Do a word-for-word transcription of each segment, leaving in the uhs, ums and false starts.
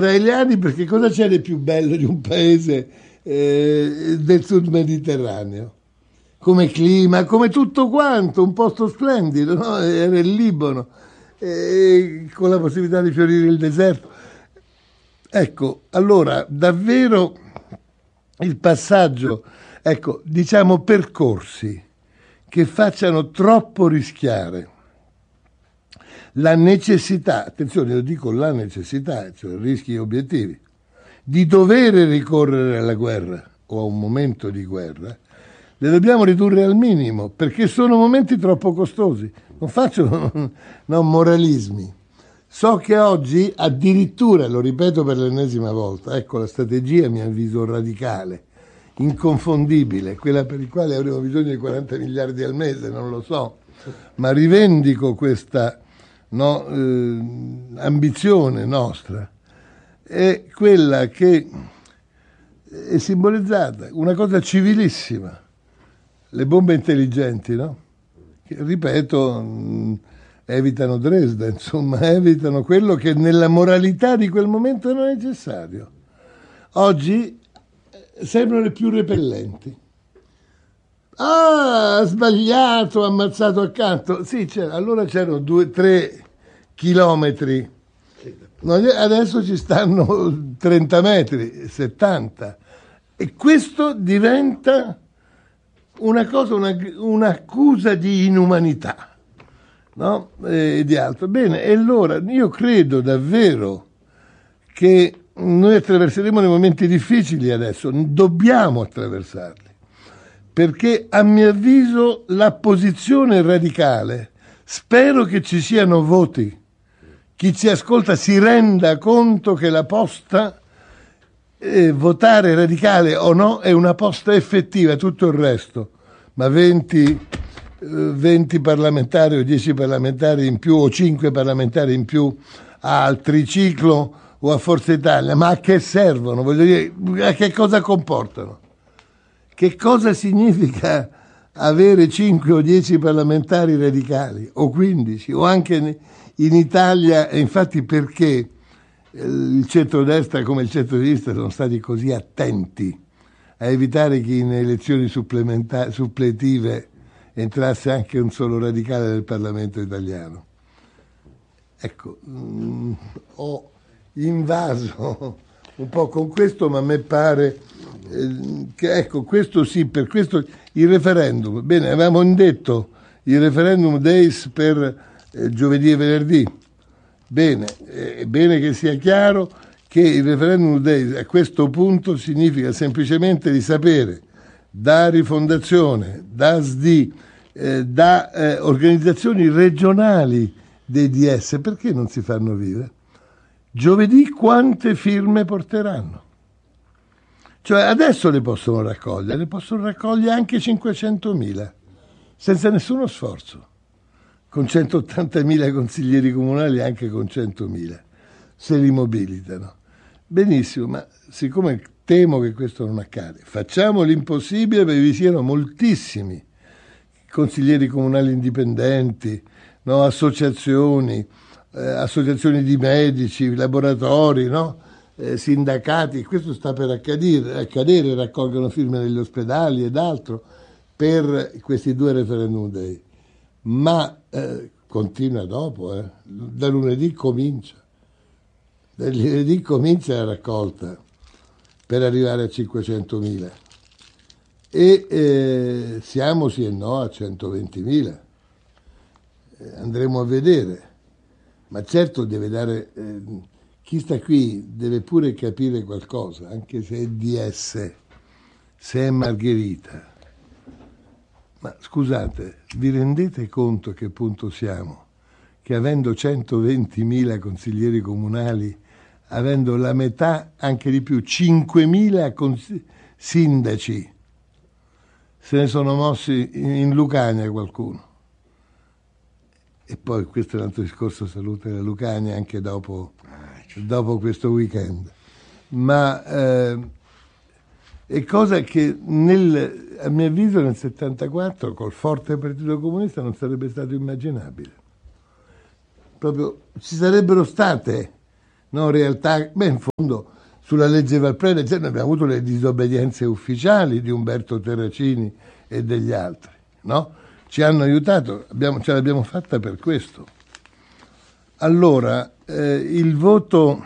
Israeliani, perché cosa c'è di più bello di un paese eh, del sud Mediterraneo? Come clima, come tutto quanto, un posto splendido, no? Era il Libano, eh, con la possibilità di fiorire il deserto. Ecco, allora, davvero il passaggio, ecco, diciamo percorsi che facciano troppo rischiare la necessità, attenzione, io dico la necessità, cioè rischi e obiettivi, di dover ricorrere alla guerra o a un momento di guerra, le dobbiamo ridurre al minimo, perché sono momenti troppo costosi. Non faccio no, moralismi. So che oggi addirittura, lo ripeto per l'ennesima volta, ecco la strategia a mio avviso radicale, inconfondibile, quella per la quale avremo bisogno di quaranta miliardi al mese, non lo so, ma rivendico questa no, eh, ambizione nostra, è quella che è simbolizzata, una cosa civilissima, le bombe intelligenti, no? Che, ripeto, mh, evitano Dresda, insomma, evitano quello che nella moralità di quel momento non è necessario. Oggi sembrano le più repellenti. Ah, ha sbagliato, ha ammazzato accanto. Sì, c'era, allora c'erano due, tre chilometri. Adesso ci stanno trenta metri, settanta. E questo diventa una cosa, una, un'accusa di inumanità, no? E di altro. Bene, e allora io credo davvero che noi attraverseremo dei momenti difficili adesso, dobbiamo attraversarli, perché a mio avviso la posizione radicale, spero che ci siano voti, chi ci ascolta si renda conto che la posta eh, votare radicale o no è una posta effettiva, tutto il resto, ma venti, venti parlamentari o dieci parlamentari in più o cinque parlamentari in più al triciclo o a Forza Italia, ma a che servono? Voglio dire, a che cosa comportano? Che cosa significa avere cinque o dieci parlamentari radicali, o quindici, o anche in Italia, e infatti perché il centrodestra come il centrodestra sono stati così attenti a evitare che in elezioni suppletive entrasse anche un solo radicale del Parlamento italiano. Ecco, mh, ho invaso un po' con questo, ma a me pare eh, che, ecco, questo sì, per questo il referendum, bene, avevamo indetto il referendum days per eh, giovedì e venerdì, bene, è eh, bene che sia chiaro che il referendum days a questo punto significa semplicemente di sapere da Rifondazione, da S D I, eh, da eh, organizzazioni regionali dei D S, perché non si fanno vive? Giovedì quante firme porteranno? Cioè adesso le possono raccogliere, le possono raccogliere anche cinquecentomila, senza nessuno sforzo, con centottantamila consiglieri comunali, anche con centomila, se li mobilitano. Benissimo, ma siccome temo che questo non accade, facciamo l'impossibile perché vi siano moltissimi consiglieri comunali indipendenti, no? associazioni, eh, associazioni di medici, laboratori, no? eh, sindacati, questo sta per accadere, accadere, raccolgono firme negli ospedali ed altro per questi due referendum day. Ma eh, continua dopo, eh. da lunedì comincia, da lunedì comincia la raccolta per arrivare a cinquecentomila e eh, siamo sì e no a centoventimila. Andremo a vedere, ma certo deve dare, eh, chi sta qui deve pure capire qualcosa, anche se è D S, se è Margherita. Ma scusate, vi rendete conto a che punto siamo? Che avendo centoventimila consiglieri comunali, avendo la metà, anche di più, cinquemila cons- sindaci, se ne sono mossi in Lucania qualcuno. E poi questo è un altro discorso, salute la Lucania anche dopo, dopo questo weekend. Ma eh, è cosa che nel, a mio avviso nel settantaquattro col forte Partito Comunista non sarebbe stato immaginabile. Proprio ci sarebbero state no, realtà, beh, in fondo sulla legge Valpreda cioè, noi abbiamo avuto le disobbedienze ufficiali di Umberto Terracini e degli altri, no? Ci hanno aiutato, abbiamo, ce l'abbiamo fatta per questo. Allora, eh, il voto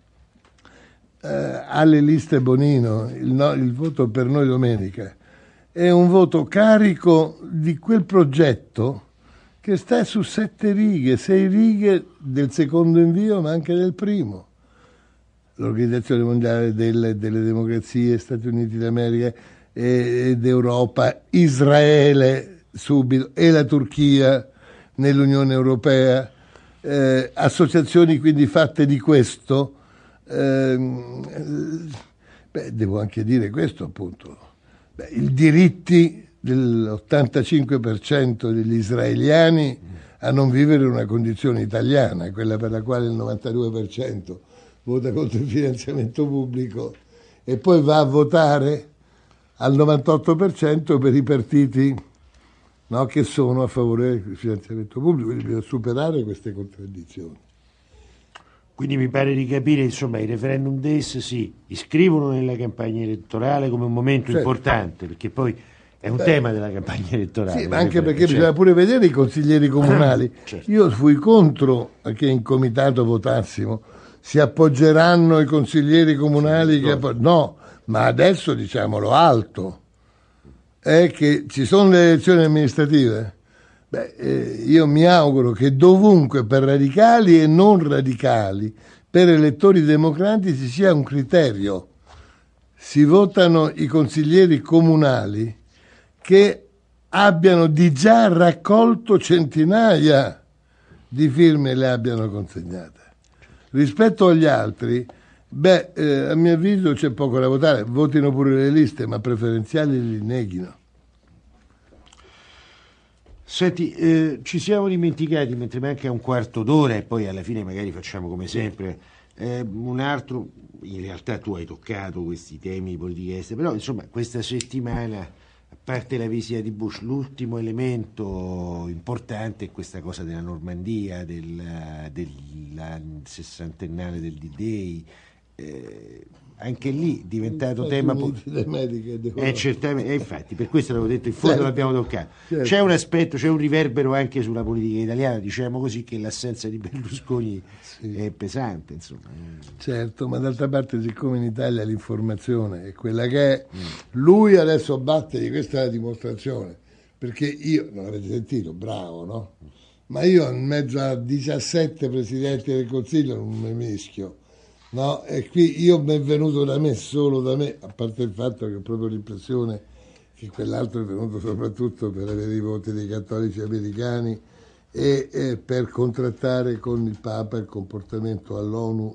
eh, alle liste Bonino, il, no, il voto per noi domenica, è un voto carico di quel progetto che sta su sette righe, sei righe del secondo invio, ma anche del primo. L'Organizzazione Mondiale delle, delle Democrazie, Stati Uniti d'America ed Europa, Israele subito e la Turchia nell'Unione Europea, eh, associazioni quindi fatte di questo. Eh, beh, devo anche dire questo appunto, beh, i diritti dell'ottantacinque per cento degli israeliani a non vivere una condizione italiana, quella per la quale il novantadue per cento vota contro il finanziamento pubblico e poi va a votare al novantotto per cento per i partiti, no, che sono a favore del finanziamento pubblico, quindi bisogna superare queste contraddizioni. Quindi mi pare di capire, insomma, i referendum days si iscrivono nella campagna elettorale come un momento certo. importante, perché poi è un Beh, tema della campagna elettorale. Sì, ma anche perché certo. bisogna pure vedere i consiglieri comunali. Certo. Io fui contro che in comitato votassimo. Si appoggeranno i consiglieri comunali sì, che appo- no, ma adesso diciamolo alto, è che ci sono le elezioni amministrative. Beh, eh, io mi auguro che dovunque per radicali e non radicali, per elettori democratici sia un criterio. Si votano i consiglieri comunali che abbiano di già raccolto centinaia di firme e le abbiano consegnate. Rispetto agli altri, beh, eh, a mio avviso c'è poco da votare, votino pure le liste, ma preferenziali li neghino. Senti, eh, ci siamo dimenticati, mentre manca un quarto d'ora e poi alla fine magari facciamo come sempre, eh, un altro, in realtà tu hai toccato questi temi di politica estera, però insomma questa settimana, a parte la visita di Bush, l'ultimo elemento importante è questa cosa della Normandia, del, del sessantennale del D-Day, eh, anche lì è diventato tema po- eh, certamente, eh, infatti per questo l'avevo detto, in fondo certo. l'abbiamo toccato certo. C'è un aspetto, c'è un riverbero anche sulla politica italiana, diciamo così, che l'assenza di Berlusconi sì. è pesante, insomma. Certo, ma d'altra parte siccome in Italia l'informazione è quella che è, mm. lui adesso batte di questa è la dimostrazione, perché io, non avete sentito, bravo, no? Ma io in mezzo a diciassette presidenti del Consiglio non mi mischio. No, e qui io mi è venuto da me, solo da me, a parte il fatto che ho proprio l'impressione che quell'altro è venuto soprattutto per avere i voti dei cattolici americani e, e per contrattare con il Papa il comportamento all'ONU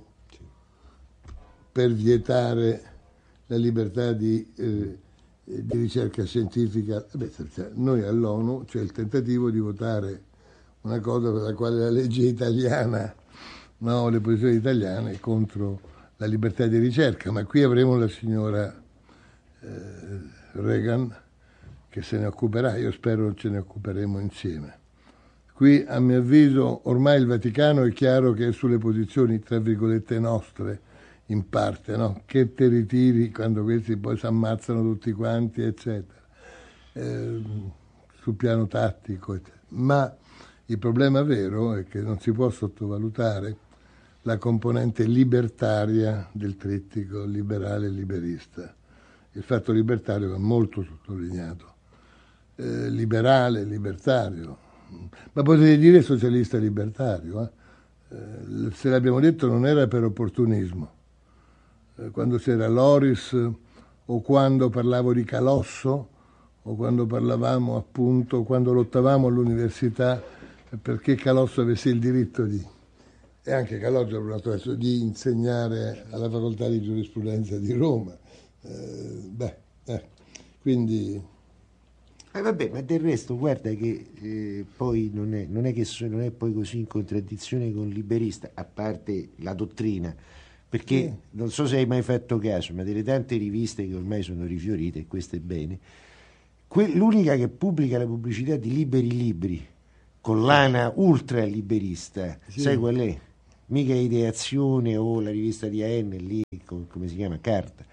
per vietare la libertà di, eh, di ricerca scientifica. Beh, noi all'ONU c'è il tentativo di votare una cosa per la quale la legge italiana, no, le posizioni italiane contro la libertà di ricerca, ma qui avremo la signora eh, Reagan che se ne occuperà, io spero ce ne occuperemo insieme. Qui a mio avviso ormai il Vaticano è chiaro che è sulle posizioni tra virgolette nostre in parte, no? Che te ritiri quando questi poi si ammazzano tutti quanti eccetera, eh, sul piano tattico eccetera. Ma il problema vero è che non si può sottovalutare la componente libertaria del trittico liberale e liberista. Il fatto libertario va molto sottolineato. Eh, liberale, libertario, ma potete dire socialista libertario. Eh? Eh, se l'abbiamo detto non era per opportunismo. Eh, quando c'era Loris o quando parlavo di Calosso o quando parlavamo appunto, quando lottavamo all'università perché Calosso avesse il diritto di e anche Calogero di insegnare alla facoltà di giurisprudenza di Roma. Eh, beh, eh, quindi... Eh vabbè, ma del resto guarda che eh, poi non è, non, è che so, non è poi così in contraddizione con liberista, a parte la dottrina, perché sì. non so se hai mai fatto caso, ma delle tante riviste che ormai sono rifiorite, e questo è bene, que- l'unica che pubblica la pubblicità di liberi libri, collana ultra liberista, sì. sai qual è? mica Ideazione o la rivista di A N lì, come si chiama, Carta,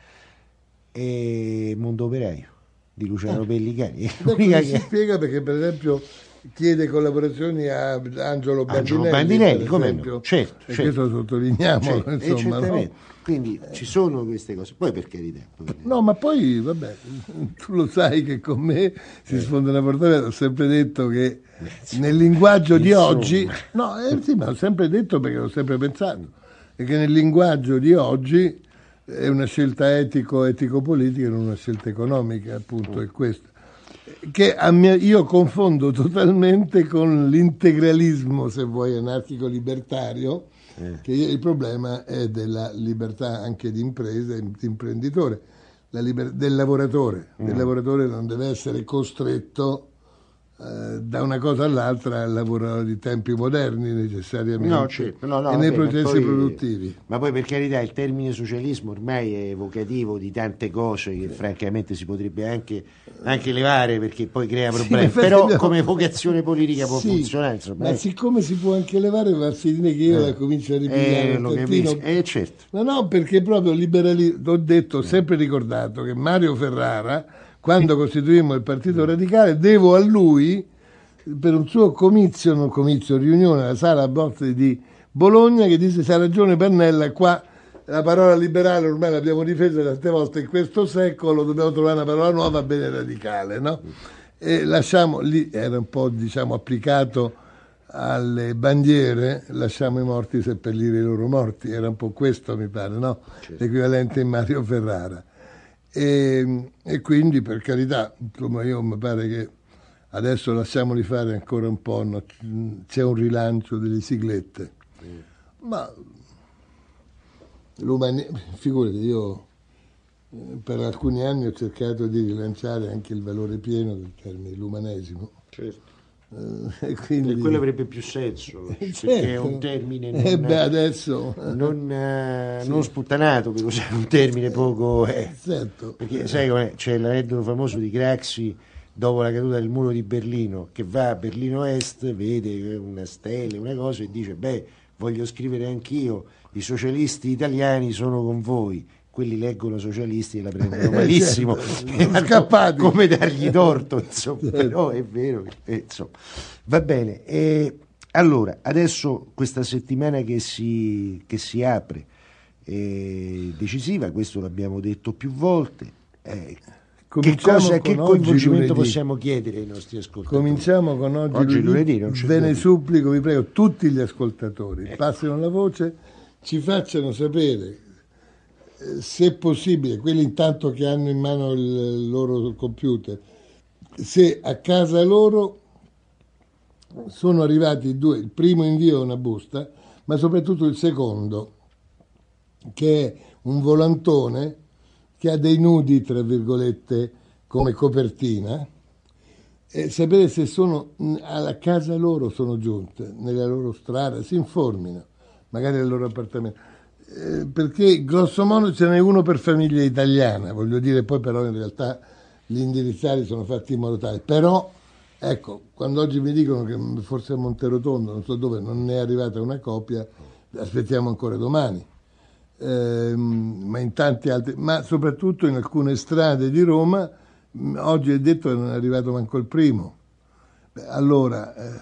e Mondo Operaio di Luciano ah. Pellicani. Ecco, che... si spiega perché per esempio chiede collaborazioni a Angelo Bandinelli, Angelo Bandinelli come no? Certo, e certo. questo sottolineiamolo, certo, insomma, no? Quindi eh. ci sono queste cose, poi per carità, per carità. No, ma poi vabbè, tu lo sai che con me si eh. sfonda una porta, ho sempre detto che eh, nel linguaggio di insomma. oggi, no, eh, sì, ma ho sempre detto perché l'ho sempre pensato, è che nel linguaggio di oggi è una scelta etico, etico-politica, non una scelta economica, appunto, mm. è questo. Che a mia, io confondo totalmente con l'integralismo, se vuoi, anarchico-libertario, eh. che il problema è della libertà anche di impresa e di imprenditore, la liber- del lavoratore. Mm. Il lavoratore non deve essere costretto eh, da una cosa all'altra a lavorare di tempi moderni necessariamente, no, certo. no, no, e nei vabbè, processi poi, produttivi. Ma poi per carità il termine socialismo ormai è evocativo di tante cose che francamente si potrebbe anche, anche levare, perché poi crea problemi, sì, però abbiamo... come vocazione politica può sì, funzionare, insomma, ma eh. siccome si può anche levare, va a finire che io eh. la comincio a ripigliare eh, un tantino. Eh, certo. Ma no, perché proprio liberalismo, ho detto, ho sempre ricordato che Mario Ferrara, quando costituimmo il Partito Radicale, devo a lui, per un suo comizio, non comizio, riunione alla Sala Bozzi di Bologna, che disse: c'ha ragione Pannella, qua la parola liberale ormai l'abbiamo difesa tante volte in questo secolo, dobbiamo trovare una parola nuova, bene radicale, no? E lasciamo, lì era un po', diciamo, applicato alle bandiere, lasciamo i morti seppellire i loro morti, era un po' questo, mi pare, no? Certo. L'equivalente in Mario Ferrara. E, e quindi, per carità, insomma, io mi pare che adesso lasciamoli fare ancora un po', no? C'è un rilancio delle siglette, mm. ma l'umani... figurati, io per alcuni anni ho cercato di rilanciare anche il valore pieno del termine, l'umanesimo. Certo. E, quindi... e quello avrebbe più senso, perché certo. è un termine non, eh beh, adesso... non, eh, sì. non sputtanato, per usare un termine poco... Eh. Certo. Perché sai com'è? C'è l'aneddoto famoso di Craxi dopo la caduta del muro di Berlino, che va a Berlino Est, vede una stella, una cosa, e dice: beh, voglio scrivere anch'io, i socialisti italiani sono con voi. Quelli leggono socialisti e la prendono malissimo, certo, scappati, come dargli torto, insomma. Certo. Però è vero che, insomma, va bene. E allora adesso questa settimana che si, che si apre è decisiva, questo l'abbiamo detto più volte. Eh, che cosa, che coinvolgimento possiamo chiedere ai nostri ascoltatori? Cominciamo con oggi, oggi lunedì, lunedì ve ne supplico, vi prego, tutti gli ascoltatori, ecco, passino la voce, ci facciano sapere, se è possibile, quelli intanto che hanno in mano il loro computer, se a casa loro sono arrivati due, il primo invio è una busta, ma soprattutto il secondo, che è un volantone che ha dei nudi, tra virgolette, come copertina, e sapere se sono alla casa loro, sono giunte, nella loro strada, si informino, magari nel loro appartamento. Eh, perché grosso modo ce n'è uno per famiglia italiana, voglio dire, poi però in realtà gli indirizzati sono fatti in modo tale, però ecco, quando oggi mi dicono che forse a Monterotondo, non so dove, non è arrivata una copia, aspettiamo ancora domani, eh, ma in tanti altri, ma soprattutto in alcune strade di Roma, oggi è detto che non è arrivato manco il primo. Beh, allora, eh,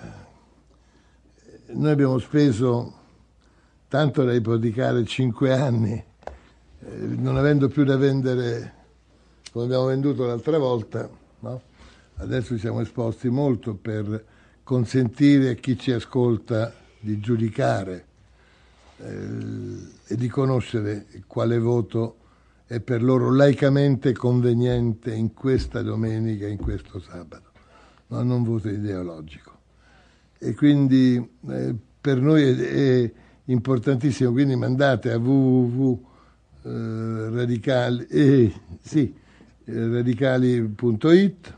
noi abbiamo speso tanto da ipotecare cinque anni, eh, non avendo più da vendere come abbiamo venduto l'altra volta, no? Adesso siamo esposti molto per consentire a chi ci ascolta di giudicare eh, e di conoscere quale voto è per loro laicamente conveniente in questa domenica, in questo sabato, no? Non voto ideologico. E quindi eh, per noi è, è importantissimo, quindi mandate a www punto radicali eh, sì, radicali punto it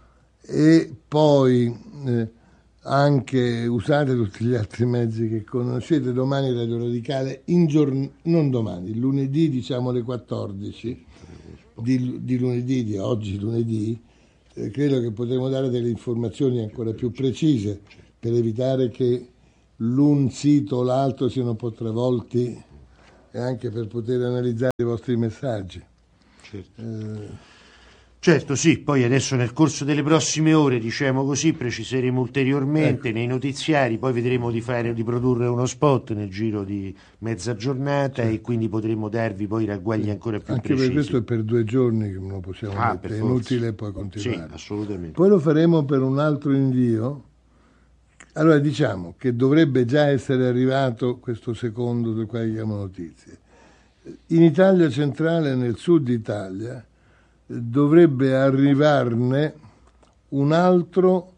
e poi eh, anche usate tutti gli altri mezzi che conoscete. Domani Radio Radicale, in giorn- non domani, lunedì, diciamo alle quattordici di, di lunedì, di oggi lunedì, eh, credo che potremo dare delle informazioni ancora più precise per evitare che l'un sito o l'altro siano un po' travolti, e anche per poter analizzare i vostri messaggi. Certo. Eh, Certo, sì, poi adesso nel corso delle prossime ore, diciamo così, preciseremo ulteriormente ecco. nei notiziari, poi vedremo di fare di produrre uno spot nel giro di mezza giornata, sì. E quindi potremo darvi poi ragguagli ancora più anche precisi. Per questo è per due giorni che non lo possiamo ah, mettere, è inutile poi continuare. Sì, assolutamente. Poi lo faremo per un altro invio. Allora diciamo che dovrebbe già essere arrivato questo secondo del quale diamo notizie. In Italia centrale e nel sud Italia dovrebbe arrivarne un altro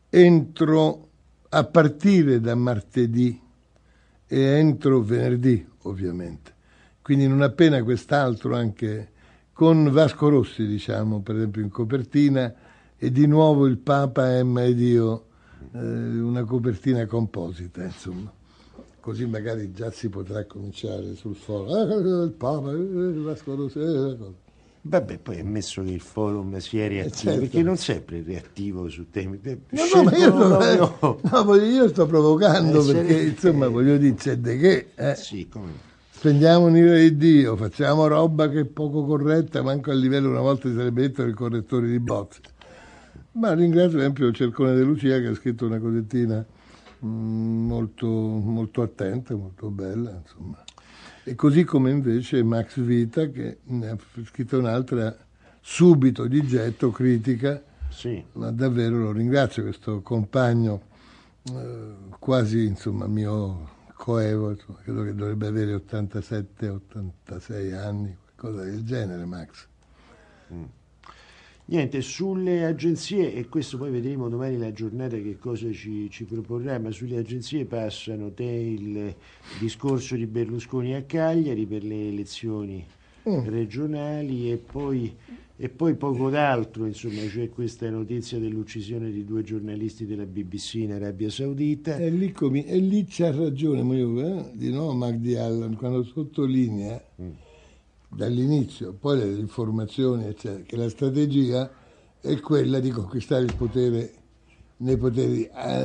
entro, a partire da martedì e entro venerdì ovviamente, quindi non appena quest'altro, anche con Vasco Rossi, diciamo, per esempio in copertina, e di nuovo il Papa Emma ed io, eh, una copertina composita, insomma, così magari già si potrà cominciare sul forum, eh, il Papa, eh, Vasco Rossi, eh, Vabbè, poi ammesso che il forum sia reattivo, eh certo. Perché non sempre è reattivo su temi. No, no, ma io, sto, no, io sto provocando eh, perché, insomma, eh, voglio dire, c'è de che. Eh. Sì, come? Spendiamo un'ira di Dio, facciamo roba che è poco corretta, manco a livello, una volta si sarebbe detto, del correttore di bozze. Ma ringrazio, per esempio, Cercone De Lucia che ha scritto una cosettina mh, molto, molto attenta, molto bella, insomma. E così come invece Max Vita, che ne ha scritto un'altra subito di getto, critica, sì. Ma davvero lo ringrazio, questo compagno eh, quasi, insomma, mio coevo, insomma, credo che dovrebbe avere ottantasette ottantasei anni, qualcosa del genere, Max. Mm. Niente, sulle agenzie, e questo poi vedremo domani la giornata che cosa ci, ci proporrà, ma sulle agenzie passano te il discorso di Berlusconi a Cagliari per le elezioni mm. regionali e poi, e poi poco d'altro, insomma, c'è questa notizia dell'uccisione di due giornalisti della B B C in Arabia Saudita. E lì, com- e lì c'ha ragione, eh? Di nuovo Magdi Allen, quando sottolinea mm. dall'inizio, poi le informazioni, eccetera, che la strategia è quella di conquistare il potere nei poteri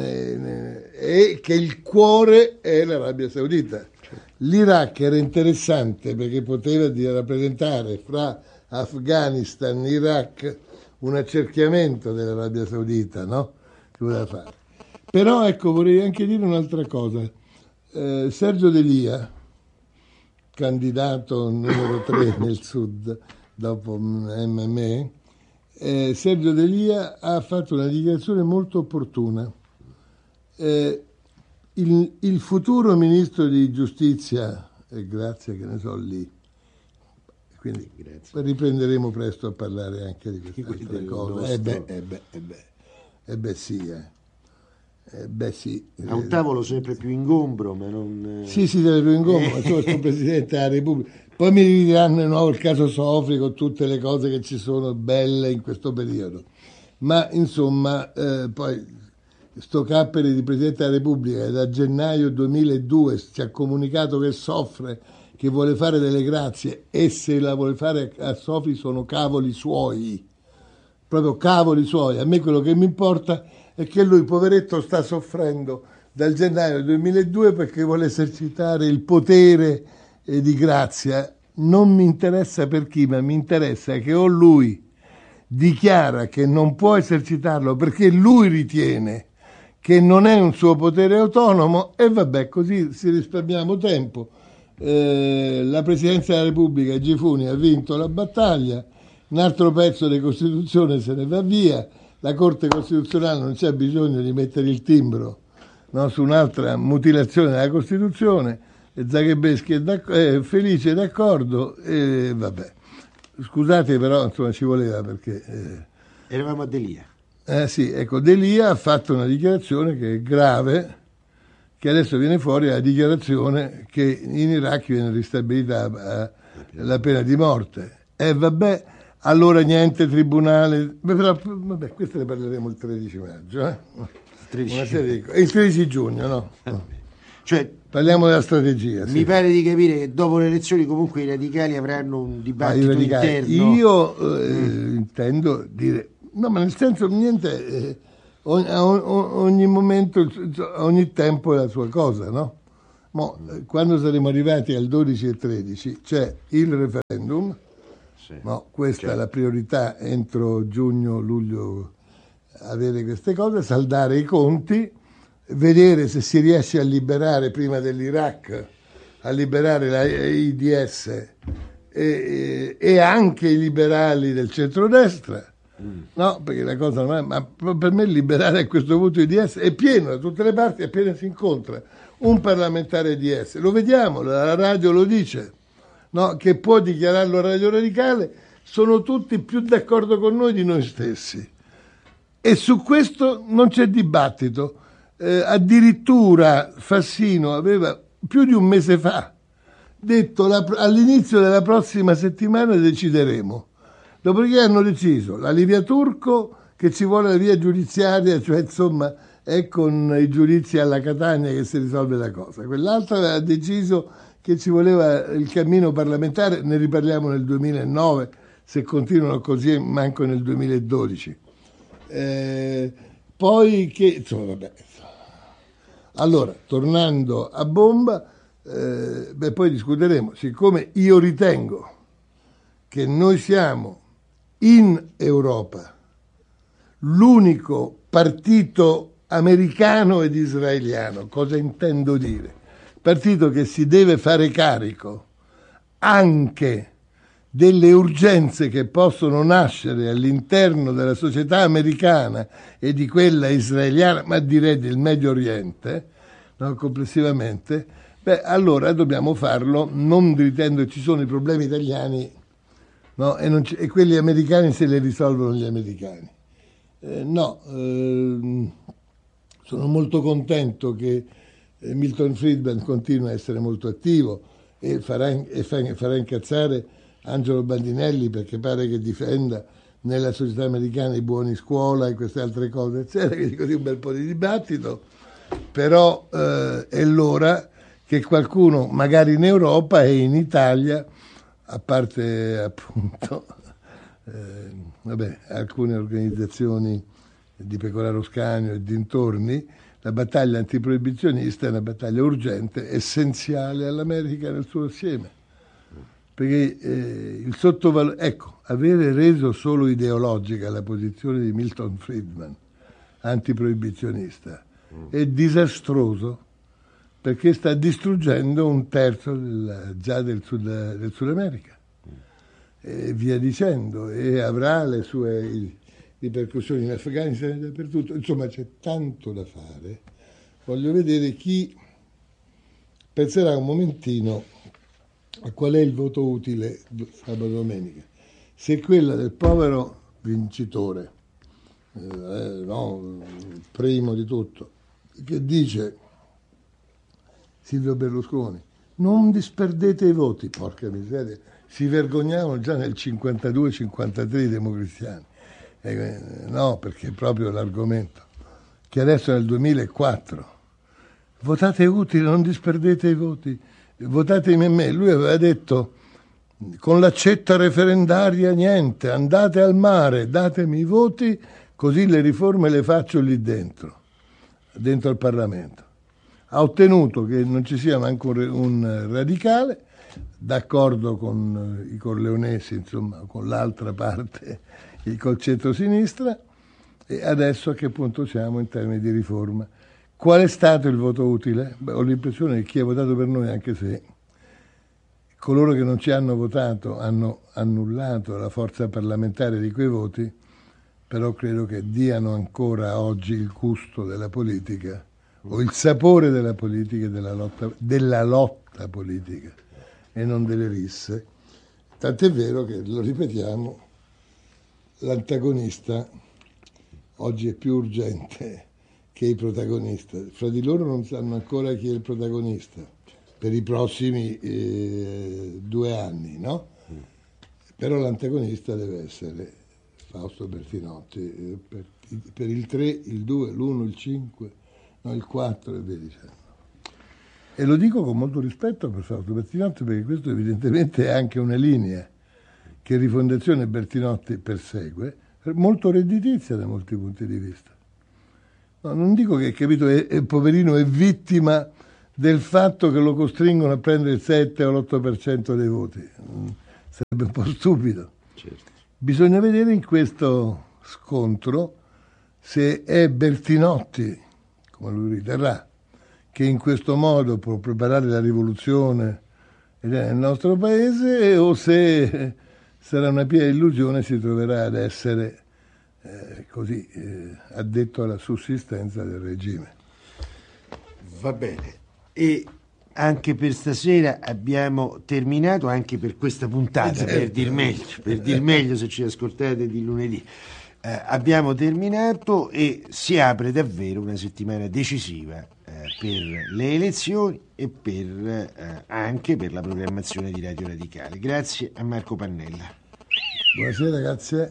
eh, e che il cuore è l'Arabia Saudita. L'Iraq era interessante perché poteva rappresentare fra Afghanistan e Iraq un accerchiamento dell'Arabia Saudita, no? Che voleva fare. Però ecco, vorrei anche dire un'altra cosa. Eh, Sergio D'Elia, candidato numero tre nel sud dopo M M E, eh, Sergio D'Elia ha fatto una dichiarazione molto opportuna. Eh, il, il futuro ministro di giustizia, e grazie che ne so lì, quindi grazie. Riprenderemo presto a parlare anche di queste cose. Eh beh, eh beh, eh beh, eh beh sì, eh. Eh beh sì, ha un tavolo sempre più ingombro, ma non... Sì, sì, sempre più ingombro, ma sono il Presidente della Repubblica. Poi mi diranno di nuovo il caso Sofri con tutte le cose che ci sono belle in questo periodo. Ma insomma, eh, poi sto capperi di Presidente della Repubblica da gennaio duemiladue ci ha comunicato che soffre, che vuole fare delle grazie, e se la vuole fare a Sofri sono cavoli suoi, proprio cavoli suoi. A me quello che mi importa è che lui, poveretto, sta soffrendo dal gennaio duemiladue perché vuole esercitare il potere eh, di grazia. Non mi interessa per chi, ma mi interessa che o lui dichiara che non può esercitarlo perché lui ritiene che non è un suo potere autonomo, e vabbè, così si risparmiamo tempo. Eh, la Presidenza della Repubblica, Gifuni, ha vinto la battaglia, un altro pezzo di Costituzione se ne va via. La Corte Costituzionale non c'è bisogno di mettere il timbro, no, su un'altra mutilazione della Costituzione, e Zagrebeschi è, è felice e d'accordo, e vabbè. Scusate, però insomma ci voleva perché... Eh, eravamo a D'Elia. Eh sì, ecco, D'Elia ha fatto una dichiarazione che è grave, che adesso viene fuori la dichiarazione che in Iraq viene ristabilita la pena di morte. E eh, vabbè... Allora niente tribunale, però, vabbè, questo ne parleremo il tredici maggio, eh? tredici. Di... il tredici giugno, no? no. Cioè, parliamo della strategia. Mi sì. pare di capire che dopo le elezioni comunque i radicali avranno un dibattito ah, interno. Io eh, mm. intendo dire, no, ma nel senso niente, eh, ogni, ogni momento, ogni tempo è la sua cosa, no? Mo, quando saremo arrivati al dodici e tredici c'è il referendum, sì, no, questa certo. È la priorità entro giugno, luglio, avere queste cose, saldare i conti, vedere se si riesce a liberare prima dell'Iraq, a liberare la I D S e, e, e anche i liberali del centrodestra. Mm. No, perché la cosa non è, ma per me liberare a questo punto I D S è pieno da tutte le parti, appena si incontra un parlamentare D S, lo vediamo, la radio lo dice, no? Che può dichiararlo a Radio Radicale, sono tutti più d'accordo con noi di noi stessi e su questo non c'è dibattito. Eh, addirittura Fassino aveva più di un mese fa detto la, all'inizio della prossima settimana decideremo, dopodiché hanno deciso la Livia Turco che ci vuole la via giudiziaria, cioè insomma è con i giudizi alla Catania che si risolve la cosa. Quell'altro aveva deciso che ci voleva il cammino parlamentare, ne riparliamo nel duemilanove, se continuano così manco nel duemiladodici. Eh, poi che, insomma, vabbè. Allora, tornando a bomba, eh, beh, poi discuteremo. Siccome io ritengo che noi siamo in Europa l'unico partito americano ed israeliano, cosa intendo dire? Partito che si deve fare carico anche delle urgenze che possono nascere all'interno della società americana e di quella israeliana, ma direi del Medio Oriente, no, complessivamente, beh, allora dobbiamo farlo non ritenendo che ci sono i problemi italiani, no, e, non c- e quelli americani se li risolvono gli americani. Eh, no, eh, sono molto contento che eh, Milton Friedman continua a essere molto attivo e farà, e fa, farà incazzare Angelo Bandinelli perché pare che difenda nella società americana i buoni scuola e queste altre cose, eccetera, quindi così un bel po' di dibattito, però eh, è l'ora che qualcuno, magari in Europa e in Italia, a parte appunto eh, vabbè, alcune organizzazioni di Pecoraro Scanio e dintorni, la battaglia antiproibizionista è una battaglia urgente, essenziale all'America nel suo assieme. Perché eh, il sottovalore, ecco, avere reso solo ideologica la posizione di Milton Friedman, antiproibizionista, mm. è disastroso perché sta distruggendo un terzo del, già del Sud, del Sud America mm. e via dicendo, e avrà le sue ripercussioni in Afghanistan e dappertutto. Insomma, c'è tanto da fare. Voglio vedere chi penserà un momentino a qual è il voto utile sabato domenica. Se quella del povero vincitore, eh, no, primo di tutto, che dice Silvio Berlusconi, non disperdete i voti, porca miseria, si vergognavano già nel cinquantadue cinquantatré i democristiani, eh, no, perché è proprio l'argomento, che adesso è nel duemilaquattro, votate utili, non disperdete i voti, votatemi me. Lui aveva detto con l'accetta referendaria niente, andate al mare, datemi i voti, così le riforme le faccio lì dentro, dentro al Parlamento. Ha ottenuto che non ci sia manco un radicale, d'accordo con i corleonesi, insomma, con l'altra parte, col centro-sinistra, e adesso a che punto siamo in termini di riforma. Qual è stato il voto utile? Beh, ho l'impressione che chi ha votato per noi, anche se coloro che non ci hanno votato hanno annullato la forza parlamentare di quei voti, però credo che diano ancora oggi il gusto della politica o il sapore della politica e della lotta, della lotta politica e non delle risse. Tant'è vero che, lo ripetiamo, l'antagonista oggi è più urgente che i protagonisti. Fra di loro non sanno ancora chi è il protagonista per i prossimi eh, due anni, no? Mm. Però l'antagonista deve essere Fausto Bertinotti, eh, per, per il tre, il due, l'uno, il cinque, no, il quattro e via dicendo. E lo dico con molto rispetto per Fausto Bertinotti, perché questo evidentemente è anche una linea che Rifondazione Bertinotti persegue, molto redditizia da molti punti di vista. No, non dico che, capito, è, è, poverino è vittima del fatto che lo costringono a prendere il sette o l'otto per cento dei voti. Sarebbe un po' stupido. Certo. Bisogna vedere in questo scontro se è Bertinotti, come lui riterrà, che in questo modo può preparare la rivoluzione nel nostro paese, o se sarà una pia illusione e si troverà ad essere eh, così eh, addetto alla sussistenza del regime. Va bene. E anche per stasera abbiamo terminato, anche per questa puntata, per dir meglio, per dir meglio se ci ascoltate di lunedì. Eh, abbiamo terminato e si apre davvero una settimana decisiva eh, per le elezioni e per, eh, anche per la programmazione di Radio Radicale. Grazie a Marco Pannella. Buonasera, grazie.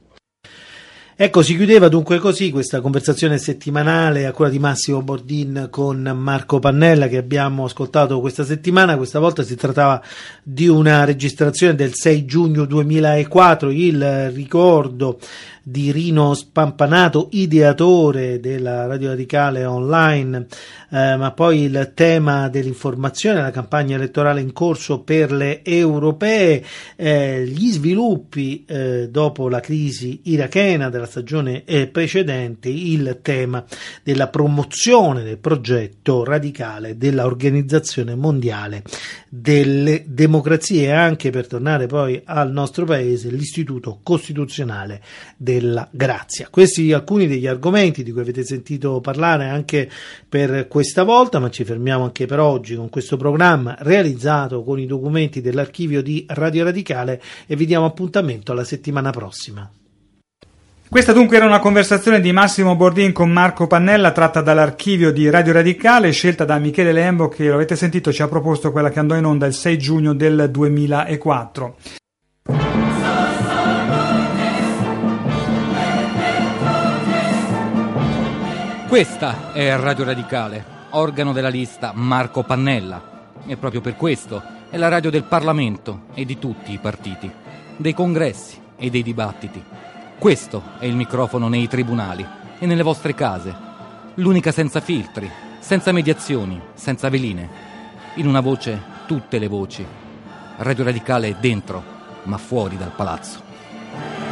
Ecco, si chiudeva dunque così questa conversazione settimanale a cura di Massimo Bordin con Marco Pannella che abbiamo ascoltato questa settimana. Questa volta si trattava di una registrazione del sei giugno duemilaquattro, il ricordo di Rino Spampanato, ideatore della Radio Radicale online, eh, ma poi il tema dell'informazione, la campagna elettorale in corso per le europee, eh, gli sviluppi eh, dopo la crisi irachena della stagione eh, precedente, il tema della promozione del progetto radicale della Organizzazione Mondiale delle Democrazie e anche, per tornare poi al nostro paese, l'Istituto Costituzionale della Grazia. Questi alcuni degli argomenti di cui avete sentito parlare anche per questa volta, ma ci fermiamo anche per oggi con questo programma realizzato con i documenti dell'archivio di Radio Radicale e vi diamo appuntamento alla settimana prossima. Questa dunque era una conversazione di Massimo Bordin con Marco Pannella tratta dall'archivio di Radio Radicale, scelta da Michele Lembo che, lo avete sentito, ci ha proposto quella che andò in onda il sei giugno del duemilaquattro. Questa è Radio Radicale, organo della lista Marco Pannella. E proprio per questo è la radio del Parlamento e di tutti i partiti, dei congressi e dei dibattiti. Questo è il microfono nei tribunali e nelle vostre case. L'unica senza filtri, senza mediazioni, senza veline. In una voce, tutte le voci. Radio Radicale è dentro, ma fuori dal palazzo.